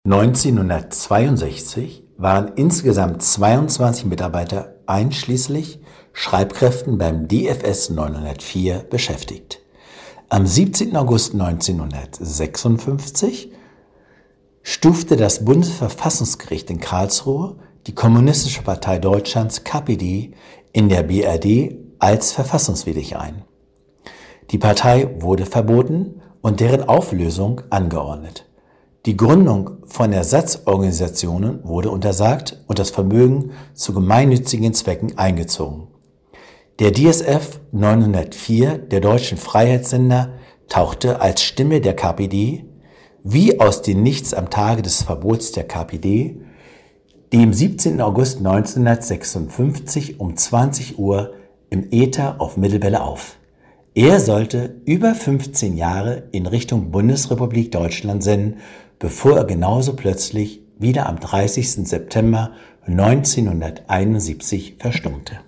1962 waren insgesamt 22 Mitarbeiter einschließlich Schreibkräften beim DFS 904 beschäftigt. Am 17. August 1956 stufte das Bundesverfassungsgericht in Karlsruhe die Kommunistische Partei Deutschlands KPD in der BRD als verfassungswidrig ein. Die Partei wurde verboten und deren Auflösung angeordnet. Die Gründung von Ersatzorganisationen wurde untersagt und das Vermögen zu gemeinnützigen Zwecken eingezogen. Der DSF 904 der deutschen Freiheitssender tauchte als Stimme der KPD wie aus dem Nichts am Tage des Verbots der KPD, dem 17. August 1956 um 20 Uhr im Äther auf Mittelwelle auf. Er sollte über 15 Jahre in Richtung Bundesrepublik Deutschland senden, bevor er genauso plötzlich wieder am 30. September 1971 verstummte.